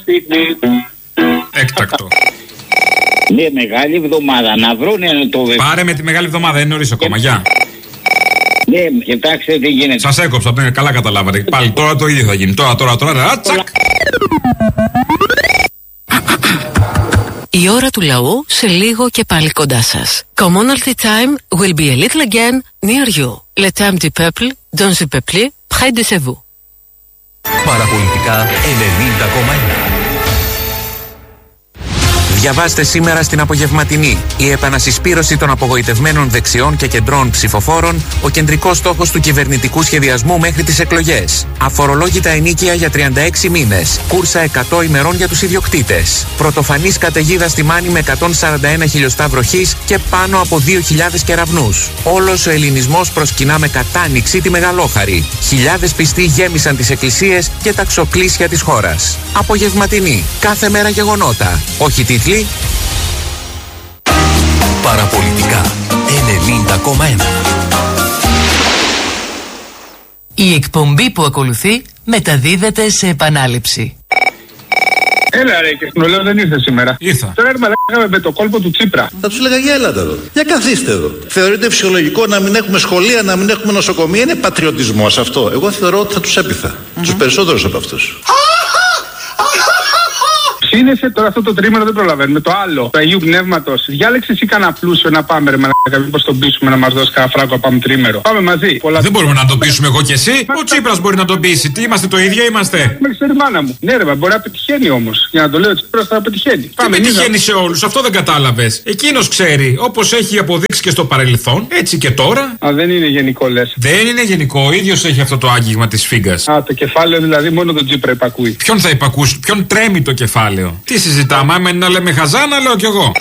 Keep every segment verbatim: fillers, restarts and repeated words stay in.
Έκτακτο. Ναι, μεγάλη εβδομάδα. Να βρούνε το. Πάρε με τη μεγάλη εβδομάδα, είναι νωρίς ακόμα. Γεια. Ναι, κοιτάξτε τι γίνεται. Σας έκοψα, ναι, καλά καταλάβατε. Πάλι τώρα το ίδιο θα γίνει. Τώρα, τώρα, τώρα. Τσακ. Η ώρα του λαού σε λίγο και πάλι κοντά σας. Commonalty time will be a little again near you. Le temps du peuple, dans le peuple, près de vous. Παραπολιτικά ενενήντα κόμμα ένα. Διαβάστε σήμερα στην απογευματινή. Η επανασυσπήρωση των απογοητευμένων δεξιών και κεντρών ψηφοφόρων, ο κεντρικός στόχος του κυβερνητικού σχεδιασμού μέχρι τις εκλογές. Αφορολόγητα ενίκεια για τριάντα έξι μήνες. Κούρσα εκατό ημερών για τους ιδιοκτήτες. Πρωτοφανής καταιγίδα στη Μάνη με εκατόν σαράντα ένα χιλιοστά βροχής και πάνω από δύο χιλιάδες κεραυνούς. Όλος ο ελληνισμός προσκυνά με κατάνοιξη τη Μεγαλόχαρη. Χιλιάδες πιστοί γέμισαν τις εκκλησίες και τα ξοκλήσια της χώρας. Απογευματινή. Κάθε μέρα γεγονότα. Όχι τίτλοι. Παραπολιτικά ενενήντα κόμμα ένα. Η εκπομπή που ακολουθεί μεταδίδεται σε επανάληψη. Έλα ρε, και λέω δεν ήρθε σήμερα. Ήρθα. Τώρα μαλάκαμε με το κόλπο του Τσίπρα. Θα τους έλεγα για έλατε εδώ. Για καθίστε εδώ. Θεωρείτε φυσιολογικό να μην έχουμε σχολεία, να μην έχουμε νοσοκομεία? Είναι πατριωτισμός αυτό? Εγώ θεωρώ ότι θα τους έπειθα. Mm-hmm. Τους περισσότερους από αυτούς. Σύνεσαι τώρα αυτό το τρίμηνο, δεν προλαβαίνουμε. Το άλλο, του Αγίου Πνεύματος. Διάλεξε εσύ κανένα πλούσιο να πάμε, ρε μαλάκα. Μήπως τον πείσουμε να μας δώσει κανένα φράγκο, πάμε τρίμερο. Πάμε μαζί. Πολλά... Δεν μπορούμε να τον πείσουμε εγώ και εσύ. Ο Τσίπρας μπορεί να τον πείσει. Τι είμαστε το ίδιο, είμαστε. Με ξέρει μάνα μου. Ναι, ρε, μπορεί να πετυχαίνει όμως. Για να το λέω, ο Τσίπρας θα πετυχαίνει. Τι πετυχαίνει σε όλους, αυτό δεν κατάλαβες. Εκείνος ξέρει. Όπως έχει αποδείξει και στο παρελθόν, έτσι και τώρα. Α, δεν είναι γενικό λες. Δεν είναι γενικό. Ο ίδιος έχει αυτό το άγγιγμα της φίγκας. Α, το κεφάλαιο δηλαδή μόνο τον Τσίπρα υπακούει. Ποιον θα υπακούσει, ποιον τρέμει το κεφάλαιο. Τι συζητάμε, άμα είναι να λέμε χαζά, να λέω κι εγώ.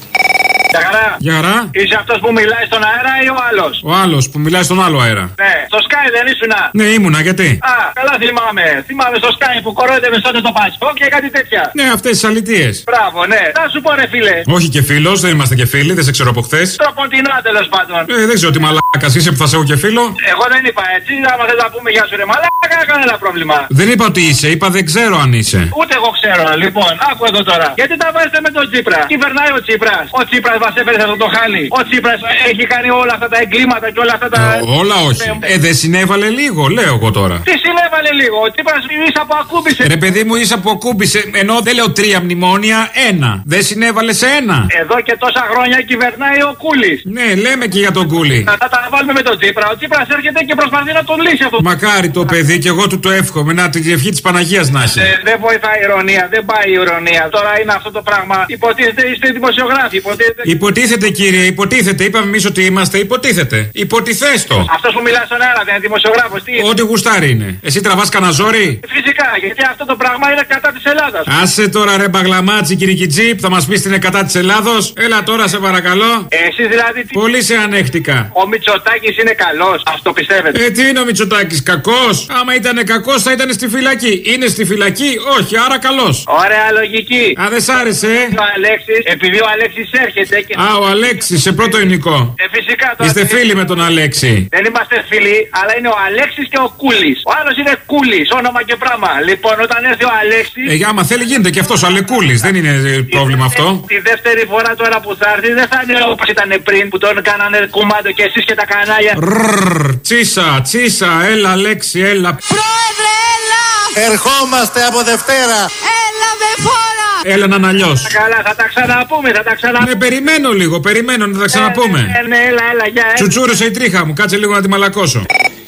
Γεια χαρά. Γεια χαρά. Είσαι αυτός που μιλάει στον αέρα ή ο άλλος? Ο άλλος που μιλάει στον άλλο αέρα. Ναι, στο Sky δεν ήσουνα? Ναι, ήμουνα, γιατί? Α, καλά θυμάμαι. Θυμάμαι στο Sky που κορόιδευε τότε το Πασπό και κάτι τέτοια. Ναι, αυτές τις αλητίες. Μπράβο, ναι. Να σου πω, ρε φίλε. Όχι και φίλος, δεν είμαστε και φίλοι, δεν σε ξέρω από χθες. Τροποντινά τέλος πάντων. Ε, δεν ξέρω τι μαλάκας είσαι που θα σε έχω και φίλο. Εγώ δεν είπα έτσι. Άμα θες να πούμε γεια σου, ρε μαλάκα, κανένα πρόβλημα. Δεν είπα ότι είσαι, είπα δεν ξέρω αν είσαι. Ούτε εγώ ξέρω. Λοιπόν, άκου εδώ τώρα. Γιατί τα βάζετε με τον Τσίπρα? Κυβερνάει ο Τσίπρας. Ο Τσίπρας μας έφερε αυτό το χάλι. Ο Τσίπρας έχει κάνει όλα αυτά τα εγκλήματα και όλα αυτά τα. Ε, όλα όχι. Ε, δεν συνέβαλε λίγο, λέω εγώ τώρα. Τι συνέβαλε λίγο? Ο Τσίπρας ίσα που ακούμπησε. Ρε παιδί μου, ίσα που ακούμπησε. Ενώ δεν λέω τρία μνημόνια, ένα. Δεν συνέβαλε σε ένα. Εδώ και τόσα χρόνια κυβερνάει ο Κούλης. Ναι, λέμε και για τον Κούλη. Να τα, τα βάλουμε με τον Τσίπρα. Ο Τσίπρας έρχεται και προσπαθεί να τον λύσει αυτό. Μακάρι το παιδί και εγώ του το εύχομαι. Να την ευχή της Παναγίας να έχει. Ε, δεν βοηθάει η ηρωνία, δεν πάει η ηρωνία. Τώρα είναι αυτό το πράγμα. Υποτίθεται είστε δημοσιογράφοι. Υποτίθεται, υποτίθεται κύριε, υποτίθεται. Είπαμε εμείς ότι είμαστε, υποτίθεται. Υποτιθέστο. Αυτός που μιλά στον αέρα δεν είναι δημοσιογράφος, τι είναι? Ό,τι γουστάρι είναι. Εσύ τραβάς κανένα ζόρι? Φυσικά, γιατί αυτό το πράγμα είναι κατά της Ελλάδας. Άσε τώρα ρε μπαγλαμάτσι κυρικιτζή, θα μας πεις την είναι κατά της Ελλάδος. Έλα τώρα σε παρακαλώ. Εσείς δηλαδή τι... Πολύ σε ανέχτηκα. Ο Μητσοτάκης είναι καλός, αυτό πιστεύετε? Ε, τι είναι ο Μητσοτάκης, κακός? Άμα ήταν κακός θα ήταν στη φυλακή. Είναι στη φυλακή, όχι, άρα καλός. Ωραία λογική. Α, δεν σ' άρεσε, ε? Ο Αλέξης, επειδή ο Αλέξης έρχεται και... Α, ο Αλέξης, σε πρώτο υλικό. Ε, φυσικά τώρα. Είστε φίλοι με τον Αλέξη? Δεν είμαστε φίλοι, αλλά είναι ο Αλέξης και ο Κούλης. Ο άλλος είναι Κούλης, όνομα και πράγμα. Λοιπόν, όταν έρθει ο Αλέξης. Ε, άμα θέλει γίνεται και αυτός Αλεκούλης, δεν είναι πρόβλημα αυτό. Τη δεύτερη φορά τώρα που θα έρθει δεν θα είναι όπως ήταν πριν που τον κάνανε κουμάντο και εσείς και τα κανάλια. Ρρρρ, τσίσα, τσίσα, έλα Αλέξη, έλα. Πρόεδρε, έλα! Ερχόμαστε από Δευτέρα. Έλα με φόρα! Έλα να είναι αλλιώς. Καλά, θα τα ξαναπούμε, θα τα ξαναπούμε. Ναι, περιμένω λίγο, περιμένω να τα ξαναπούμε. Ε, ναι, έλα, έλα, γεια. Ε. Τσουτσούρωσε η τρίχα μου, κάτσε λίγο να τη μαλακώσω.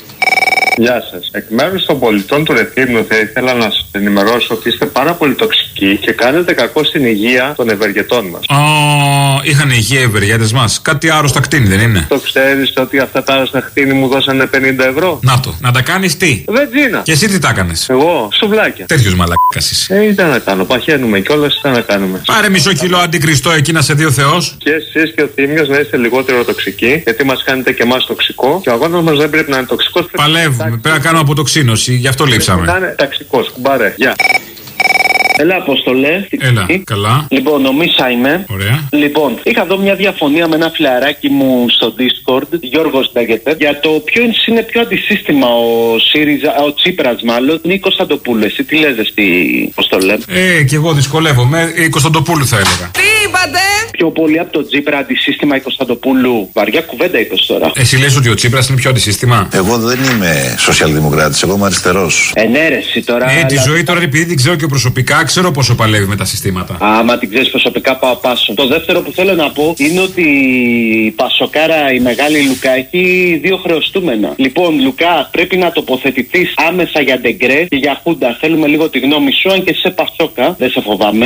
Γεια σας. Εκ μέρους των πολιτών του Ρεθύμνου θα ήθελα να σας ενημερώσω ότι είστε πάρα πολύ τοξικοί και κάνετε κακό στην υγεία των ευεργετών μας. Ω, είχαν υγεία οι ευεργέτες μας. Κάτι άρρωστα κτίνη δεν είναι? Το ξέρεις ότι αυτά τα άρρωστα κτίνη μου δώσανε πενήντα ευρώ. Να το. Να τα κάνεις τι? Βενζίνα. Και εσύ τι τα έκανες? Εγώ, σουβλάκια. Τέτοιος μαλακάς είσαι. Ε, ήταν να κάνω. Παχαίνουμε κιόλας, ήταν να κάνουμε. Πάρε μισό κιλό αντικριστό εκεί να σε δει ο Θεός. Και εσείς και ο Θήμιος να είστε λιγότερο τοξικοί, γιατί μας κάνετε και εμάς τοξικό. Και ο αγώνας μας δεν πρέπει να είναι τοξικός. Παλεύουμε. Πρέπει να κάνουμε αποτοξίνωση, γι' αυτό λείψαμε. Να είναι ταξικός, κουμπάρε. Γεια. Έλα, Απόστολε. Έλα, καλά. Λοιπόν, ο Μίσα είμαι. Ωραία. Λοιπόν, είχα δω μια διαφωνία με ένα φιλαράκι μου στο Discord, Γιώργος λέγεται, για το ποιο είναι πιο αντισύστημα ο ΣΥΡΙΖΑ, ο Τσίπρας μάλλον, ή Κωνσταντοπούλου. Εσύ τι λες, τι, πώς το λέμε. Ε, κι εγώ δυσκολεύομαι. Η Κωνσταντοπούλου θα έλεγα. Τι είπατε? Πιο πολύ από το Τσίπρα αντισύστημα η Κωνσταντοπούλου. Βαριά κουβέντα είπες τώρα. Εσύ λες ότι ο Τσίπρας είναι πιο αντισύστημα. Εγώ δεν είμαι σοσιαλδημοκράτης, εγώ είμαι αριστερός. Ενέρεση τώρα. Ε, τη αλλά... ζωή τώρα, επειδή την ξέρω και προσωπικά, ξέρω πόσο παλεύει με τα συστήματα. Άμα την ξέρεις προσωπικά, πάω πάσο. Το δεύτερο που θέλω να πω είναι ότι η Πασοκάρα, η μεγάλη Λουκά, έχει δύο χρεωστούμενα. Λοιπόν, Λουκά, πρέπει να τοποθετηθείς άμεσα για Ντεγκρέ και για Χούντα. Θέλουμε λίγο τη γνώμη σου, αν και σε Πασόκα. Δεν σε φοβάμαι.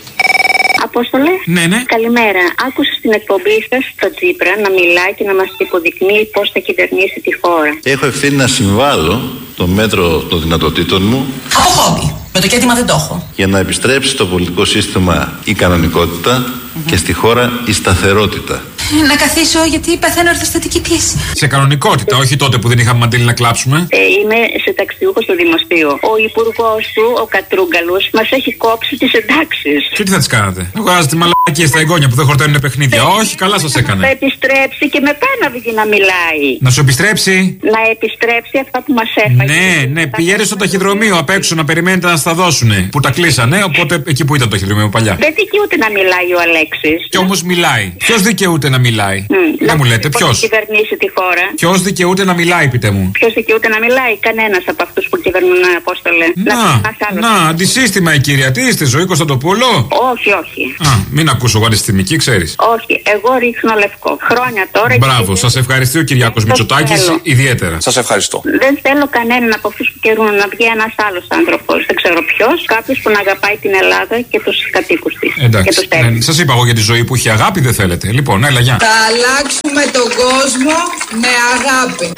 Απόστολε. Ναι, ναι. Καλημέρα. Άκουσα στην εκπομπή σας το Τσίπρα να μιλάει και να μας υποδεικνύει πώς θα κυβερνήσει τη χώρα. Έχω ευθύνη να συμβάλλω το μέτρο των δυνατοτήτων μου. Από χόμπι. Με το κέντημα δεν το έχω. Για να επιστρέψει στο πολιτικό σύστημα η κανονικότητα mm-hmm. και στη χώρα η σταθερότητα. Να καθίσω γιατί παθαίνω ορθοστατική πίεση. Σε κανονικότητα, όχι τότε που δεν είχαμε μαντήλι να κλάψουμε. Ε, είμαι σε ταξιούχο στο δημοσίο. Ο υπουργός του, ο Κατρούγκαλος, μας έχει κόψει τις εντάξεις. Και τι θα τις κάνατε? Αγοράζετε μαλακίες στα εγγόνια που δεν χορταίνουν παιχνίδια. Ε, όχι, καλά σας έκανε. Θα επιστρέψει και μετά να βγει να μιλάει. Να σου επιστρέψει. Να επιστρέψει αυτά που μας έφαγε. Ναι, ναι, πηγαίνε στο ταχυδρομείο απ' έξω να περιμένετε να στα δώσουνε. Που τα κλείσανε, οπότε εκεί που ήταν το ταχυδρομείο παλιά. Δεν δικαιούται να μιλάει ο Αλέξης. Κι όμως μιλάει. Ποιος δικαιούται να μιλάει? Mm, δεν μου λέτε, ποιος? Κυβερνήσει τη χώρα. Ποιος δικαιούται να μιλάει, πείτε μου. Ποιος δικαιούται να μιλάει? Κανένας από αυτούς που κυβερνούν, Απόστολε. Να, να, να αντισύστημα η κυρία. Τι είστε, Ζωή Κωνσταντοπούλου? Όχι, όχι. Α, μην ακούσω εγώ αντισυστημική, ξέρεις. Όχι, εγώ ρίχνω λευκό. Χρόνια τώρα. Μπράβο, και... σας ευχαριστεί ο Κυριάκος Μητσοτάκης ιδιαίτερα. Σας ευχαριστώ. Δεν θέλω κανέναν από αυτούς που καιρούν να βγει ένας άλλος άνθρωπος. Δεν ξέρω ποιος. Κάποιος που να αγαπάει την Ελλάδα και τους κατοίκους της. Εντάξει. Ναι, σας είπα εγώ για τη Ζωή που έχει αγάπη, δεν θέλετε. Λοιπόν, έλα, γεια. Θα αλλάξουμε τον κόσμο με αγάπη.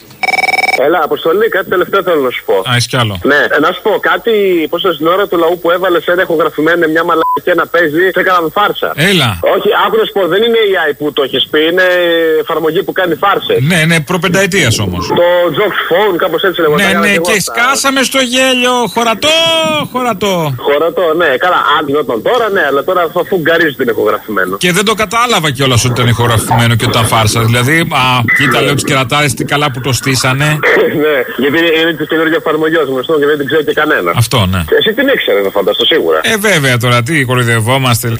Έλα, Αποστολή, κάτι τελευταίο θέλω να σου πω. Α, είσαι κι άλλο. Ναι, να σου πω κάτι. Πώ στην ώρα του λαού που έβαλε ένα ηχογραφημένο μια μαλακία να παίζει, σε έκαναν φάρσα. Έλα. Όχι, άκου να σου πω, δεν είναι η άι που το έχει πει, είναι εφαρμογή που κάνει φάρσες. Ναι, ναι, προπενταετία όμως. Το Jokes Phone, κάπως έτσι λέγονταν. Ναι, ναι, και σκάσαμε στο γέλιο. Χωρατό, χωρατό. Χωρατό, ναι, καλά. Αν γινόταν τώρα, ναι, αλλά τώρα αφού γκαρίζει την ηχογραφημένο. Και δεν το κατάλαβα κιόλας ότι ήταν ηχογραφημένο και ήταν φάρσα. Δηλαδή, α, κοίτα, λέω τους κερατάρες τι καλά που το στήσανε. Ναι, γιατί είναι τη καινούργια εφαρμογή γνωστό και δεν την ξέρει και κανένα. Αυτό, ναι. Εσύ την ήξερε, θα φανταστώ σίγουρα. Ε, βέβαια τώρα, τι κοροϊδευόμαστε.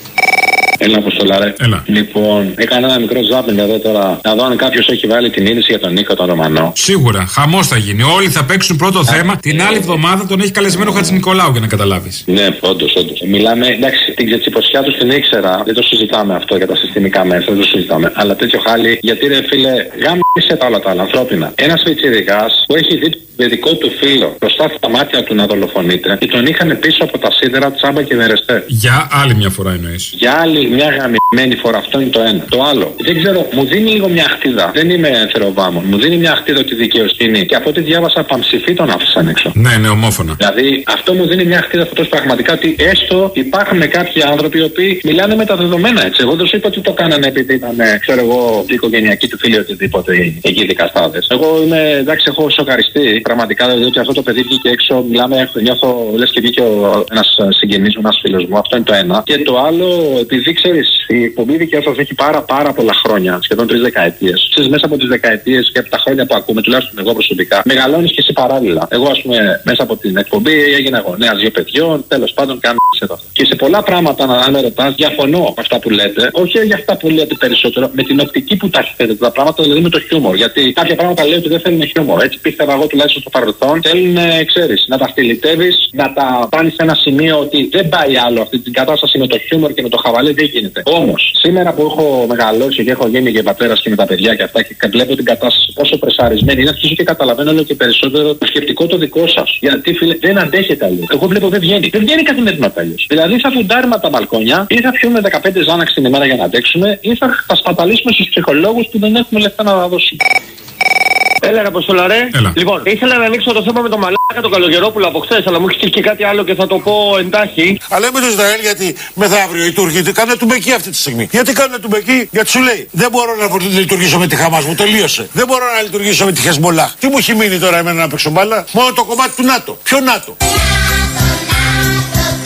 Έλα, Αποστολάρε. Έλα. Λοιπόν, έκανα ένα μικρό ζάπινγκ εδώ τώρα. Να δω αν κάποιο έχει βάλει την είδηση για τον Νίκο τον Ρωμανό. Σίγουρα. Χαμός θα γίνει. Όλοι θα παίξουν πρώτο θέμα. Την άλλη εβδομάδα τον έχει καλεσμένο ο Χατζηνικολάου για να καταλάβεις. Ναι, όντως, όντως. Μιλάμε, εντάξει, την ξετσιποσιά του την ήξερα. Δεν το συζητάμε αυτό για τα συστημικά μέσα. Δεν το συζητάμε. Αλλά τέτοιο χάλι, γιατί ρε φίλε, γάμισε τα όλα τα άλλα ανθρώπινα. Ένα πιτσιρικάς που έχει δει το δικό του φίλο μπροστά από τα μάτια του να δολοφονείται και τον είχαν πίσω από τα σίδερα τσάμπα και δερεστέ. Για άλλη μια φορά εννοείς. Για άλλη μια γαμημένη φορά. Αυτό είναι το ένα. Το άλλο, δεν ξέρω, μου δίνει λίγο μια αχτίδα. Δεν είμαι θεροβάμων. Μου δίνει μια αχτίδα ότι η δικαιοσύνη και από ό,τι διάβασα παμψηφί τον άφησαν έξω. Ναι, ναι, ομόφωνα. Δηλαδή αυτό μου δίνει μια αχτίδα αυτό πραγματικά ότι έστω υπάρχουν κάποιοι άνθρωποι οι οποίοι μιλάνε με τα δεδομένα έτσι. Εγώ δεν σου είπα ότι το κάνανε επειδή ήταν, ξέρω εγώ, η οικογενειακή του φίλη οτιδήποτε εκεί δικαστάδες. Εγώ είμαι, εντάξει, έχω σοκαριστεί πραγματικά διότι αυτό το παιδί βγήκε έξω. Μιλάμε, νιώθω λες και βγήκε ένα συγγενής μου, ένα φίλο μου. Αυτό είναι το ένα. Και το άλλο, επειδή ξέρει, η εκπομπή δικιά σα έχει πάρα, πάρα πολλά χρόνια, σχεδόν τρεις δεκαετίες. Ξέρεις, μέσα από τις δεκαετίες και από τα χρόνια που ακούμε, τουλάχιστον εγώ προσωπικά, μεγαλώνεις και εσύ παράλληλα. Εγώ, ας πούμε, μέσα από την εκπομπή έγινα γονέας δύο παιδιών, τέλος πάντων κάνω αυτό. Και σε πολλά πράγματα, αν με ρωτάς, διαφωνώ με αυτά που λέτε. Όχι για αυτά που λέτε περισσότερο, με την οπτική που τα έχετε τα πράγματα, δηλαδή με το χιούμορ. Γιατί κάποια πράγματα λέει ότι δεν θέλουν χιούμορ. Έτσι πίστευα εγώ τουλάχιστον στο παρελθόν. Θέλουν, ξέρεις, να τα στυλιτεύεις, να τα πάνεις σε ένα σημείο ότι δεν πάει άλλο αυτή την κατάσταση με το χιούμορ και με το χαβαλέ, δεν γίνεται. Όμως, σήμερα που έχω μεγαλώσει και έχω γίνει και πατέρας και με τα παιδιά και αυτά και βλέπω την κατάσταση πόσο πρεσαρισμένη είναι, αρχίζω και καταλαβαίνω όλο και περισσότερο το σκεπτικό το δικό σας. Γιατί φίλε, δεν αντέχετε αλλιώς. Εγώ βλέπω δεν βγαίνει. Δεν βγαίνει καθημερινά αλλιώς. Δηλαδή θα φουντάρουμε τα μπαλκόνια ή θα πιούμε δεκαπέντε ζάναξ την ημέρα για να αντέξουμε ή θα τα σπαταλήσουμε στους ψυχολόγους που δεν έχουμε λεφτά να δώσουμε. Έλα, ρε Αποστολαρέ. Λοιπόν, ήθελα να ανοίξω το θέμα με τον μαλάκα τον Καλογερόπουλο από χθες, αλλά μου έχει στείλει και κάτι άλλο και θα το πω εντάχει. Αλλά με το Ισραήλ, γιατί μεθαύριο οι Τούρκοι κάνουν τουμπεκί αυτή τη στιγμή. Γιατί κάνουν τουμπεκί, γιατί σου λέει δεν μπορώ να λειτουργήσω με τη Χαμάς, μου τελείωσε. Δεν μπορώ να λειτουργήσω με τη Χεσμολάχ. Τι μου έχει μείνει τώρα εμένα να παίξω μπάλα? Μόνο το κομμάτι του ΝΑΤΟ. Ποιο ΝΑΤΟ?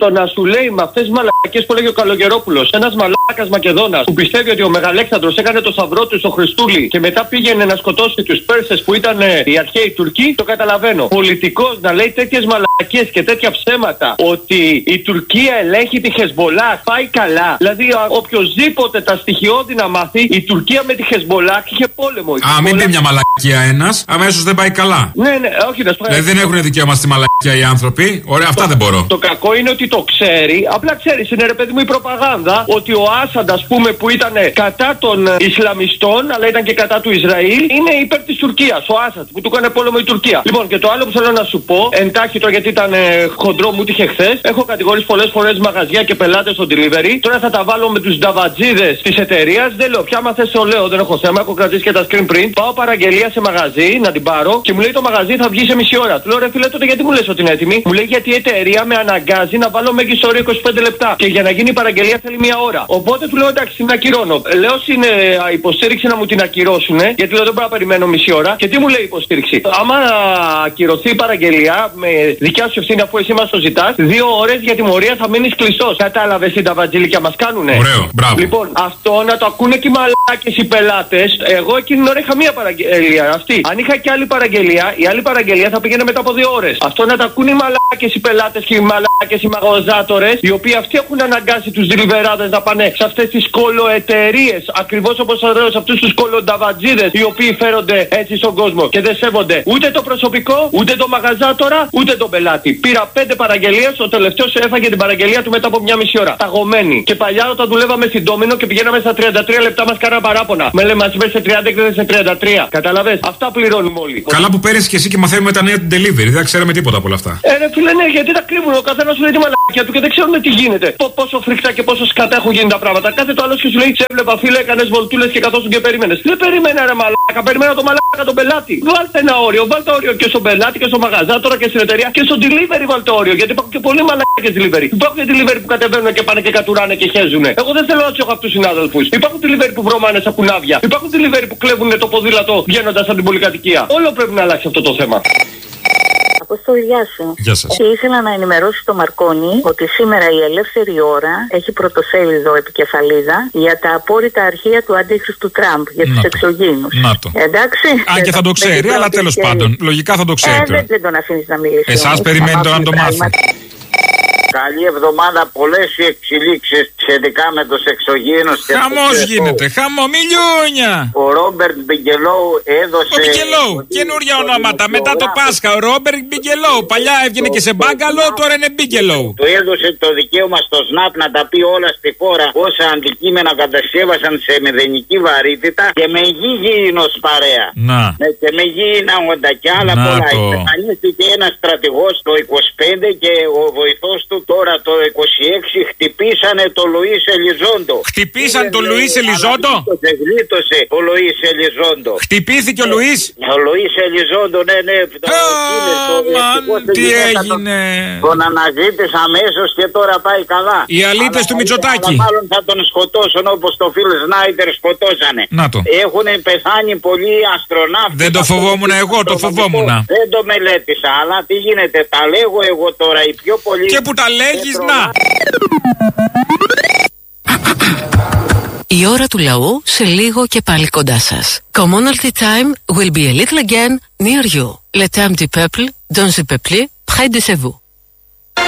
στο να σου λέει με αυτές τις μαλακίες που λέγει ο Καλογερόπουλος, ένας μαλάκας Μακεδόνας που πιστεύει ότι ο Μεγαλέξανδρος έκανε το σταυρό του στο Χριστούλη και μετά πήγαινε να σκοτώσει τους Πέρσες που ήταν οι αρχαίοι Τουρκοί, το καταλαβαίνω. Πολιτικός να λέει τέτοιες μαλακίες και τέτοια ψέματα ότι η Τουρκία ελέγχει τη Χεσμολάχ, πάει καλά. Δηλαδή, οποιοδήποτε τα στοιχειώδη να μάθει, η Τουρκία με τη Χεσμολάχ είχε πόλεμο. Α, Χεσμολάχ... μην πει μια μαλακία ένας, αμέσως δεν πάει καλά. Ναι, ναι, όχι, να σου πω. Δηλαδή δεν έχουν δικαίωμα στη μαλακία οι άνθρωποι. Ωραία, αυτά το, δεν μπορώ. Το κακό είναι ότι το ξέρει, απλά ξέρει, είναι ρε παιδί μου η προπαγάνδα ότι ο Άσαντ, ας πούμε, που ήταν κατά των Ισλαμιστών, αλλά ήταν και κατά του Ισραήλ, είναι υπέρ της Τουρκίας. Ο Άσαντ που του έκανε πόλεμο η Τουρκία. Λοιπόν, και το άλλο που θέλω να σου πω, εντάχει το γιατί ήταν ε, χοντρό, μου τύχε χθες. Έχω κατηγορήσει πολλές φορές μαγαζιά και πελάτες στο delivery. Τώρα θα τα βάλω με τους νταβατζίδες της εταιρείας. Δεν λέω πια, άμα θες το λέω, δεν έχω θέμα. Έχω κρατήσει και τα screen print. Πάω παραγγελία σε μαγαζί να την πάρω και μου λέει το μαγαζί θα βγει σε μισή ώρα. Του λέω ρε φίλε, τότε γιατί μου λες ότι είναι έτοιμη? Μου λέει γιατί η εταιρεία με αναγκάζει να βάλω μέγιστο όριο είκοσι πέντε λεπτά. Και για να γίνει η παραγγελία θέλει μία ώρα. Οπότε του λέω εντάξει, την ακυρώνω. Λέω στην ε, υποστήριξη να μου την ακυρώσουν, γιατί λέω δεν μπορώ να περιμένω μισή ώρα. Και τι μου λέει η υποστήριξη? Άμα ακυρωθεί η παραγγελία με δικιά σου ευθύνη αφού εσύ μας το ζητάς, δύο ώρες για τιμωρία θα μείνεις κλειστός. Κατάλαβες τι τα βατζίλικια μας κάνουνε? Ωραίο, μπράβο. Λοιπόν, αυτό να το ακούνε και οι μαλάκες οι πελάτες. Εγώ εκείνη την ώρα είχα μία παραγγελία. Αυτή. Αν είχα και άλλη παραγγελία, η άλλη παραγγελία θα πήγαινε μετά από δύο ώρες. Αυτό να το ακούνε οι μαλάκες οι πελάτες και οι μαλάκες οι μαγαζάτορες, οι οποίοι αυτοί έχουν αναγκάσει τους διλιβεράδες να πάνε σε αυτές τις κολοεταιρείες. Ακριβώς όπως θα λέω σε αυτούς τους κολονταβατζίδες, οι οποίοι φέρονται έτσι στον κόσμο και δεν σέβονται ούτε το προσωπικό, ούτε το μαγαζάτορα, ούτε τον πελάτη. Πήρα πέντε παραγγελίες, ο τελευταίος έφαγε την παραγγελία του μετά από μια μισή ώρα. Ταγωμένη. Και παλιά όταν δουλεύαμε στην Ντόμινο και πηγαίναμε στα τριάντα τρία λεπτά μας κάναμε παράπονα. Με λέμε μας σε τριάντα και σε τριάντα τρία. Καταλαβες? Αυτά πληρώνουμε όλοι. Καλά που παίρνεις και εσύ και μαθαίνουμε τα νέα του delivery. Δεν ξέραμε τίποτα από όλα αυτά. Ε, ρε φίλε, ναι, γιατί τα κρύβουν. Ο καθένας σου λέει τη μαλακιά του και δεν ξέρουν τι γίνεται. Π- πόσο φρικτά και πόσο σκατά έχουν γίνει τα πράγματα. Κάθε το άλλο και σου λέει σε έβλεπα φίλε, έκανες βολτούλες και καθόσουν και περίμενες. Δεν περίμενα ρε μαλάκα, περίμενα το μαλάκα τον πελάτη. Βάλτε ένα όριο, βάλτε όριο και στον πελάτη και στο μαγαζάτορα και στην εταιρεία και στο delivery βάλτε όριο. Γιατί υπάρχουν και πολλοί μαλάκες delivery. Υπάρχουν και delivery που κατεβαίνουν και πάνε και κατουράνε και χέζουνε. Εγώ δεν θέλω να του έχω αυτούς τους συνάδελφους. Υπάρχουν delivery που βρωμάνε στα κουνάβια. Υπάρχουν delivery που κλέβουν το ποδήλατο βγαίνοντας από την πολυκατοικία. Όλο πρέπει να αλλάξει αυτό το θέμα. Αποστόλη, γεια σου. Γεια σας. Και ήθελα να ενημερώσω το Μαρκόνι ότι σήμερα η Ελεύθερη Ώρα έχει πρωτοσέλιδο επικεφαλίδα για τα απόρριτα αρχεία του αντίχρηστου Τραμπ για τους εξωγήινους. Να το. Εντάξει. Α, και θα το ξέρει, αλλά τέλος πάντων. Λογικά θα το ξέρει. Ε, δεν, δεν τον αφήνεις να μιλήσει. Εσάς περιμένετε να το μάθει. Καλή εβδομάδα, πολλές οι εξελίξεις σχετικά με τους εξωγήινους. Χαμός γίνεται, χαμό, μιλιούνια. Ο Ρόμπερτ Μπιγκελόου έδωσε. Ο Μπιγκελόου, καινούρια ονόματα. Μετά το Πάσχα, ο Ρόμπερτ Μπιγκελόου. Παλιά έβγαινε και σε μπάγκαλο, τώρα είναι Μπιγκελόου. Του έδωσε το δικαίωμα στο ΣΝΑΠ να τα πει όλα στη χώρα όσα αντικείμενα κατασκεύασαν σε μηδενική βαρύτητα και με γηγίνος παρέα. Να. Με, και με γήινα όντα και άλλα να πολλά. Το. Εμφανίστηκε ένας στρατηγός το είκοσι πέντε και ο βοηθός του τώρα το είκοσι έξι χτυπήσανε το Λουίς Ελιζόντο. Χτυπήσανε το Λουίς Ελιζόντο. Γλίτωσε ο Λουίς Ελιζόντο. Χτυπήθηκε ο Λουίς. Ο Λουίς Ελιζόντο, ναι, ναι. Αμάν, τι έγινε. Τον αναζήτησα αμέσως και τώρα πάει καλά. Οι αλήτες του Μητσοτάκη. Μάλλον θα τον σκοτώσουν όπως το Φιλ Σνάιντερ σκοτώσανε. Να το. Έχουν πεθάνει πολλοί αστροναύτες. Δεν το φοβόμουν εγώ, το φοβόμουν. Δεν το μελέτησα, αλλά τι γίνεται, τα λέγω εγώ τώρα οι πιο πολλοί. Και που τα λέγεις, να. Η ώρα του λαού σε λίγο και πάλι κοντά σας. Commonalty time will be a little again near you. Le temps du peuple, dans le peuple, près de vous.